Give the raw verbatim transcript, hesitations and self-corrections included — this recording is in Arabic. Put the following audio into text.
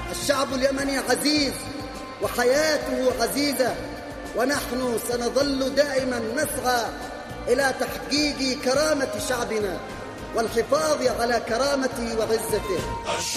الشعب اليمني عزيز وحياته عزيزة، ونحن سنظل دائما نسعى إلى تحقيق كرامة شعبنا والحفاظ على كرامته وعزته.